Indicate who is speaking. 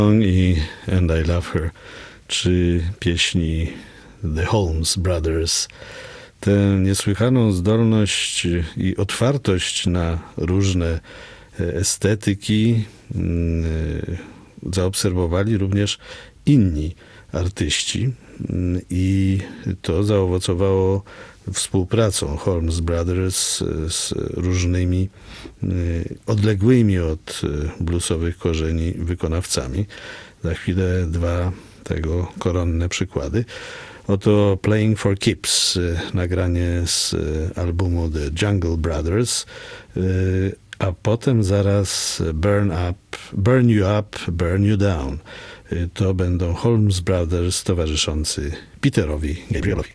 Speaker 1: i And I Love Her, czy pieśni The Holmes Brothers. Tę niesłychaną zdolność i otwartość na różne estetyki zaobserwowali również inni artyści i to zaowocowało współpracą Holmes Brothers z różnymi odległymi od bluesowych korzeni wykonawcami. Za chwilę dwa tego koronne przykłady. Oto Playing for Keeps, nagranie z albumu The Jungle Brothers, a potem zaraz Burn You Up, Burn You Down. To będą Holmes Brothers towarzyszący Peterowi Gabrielowi.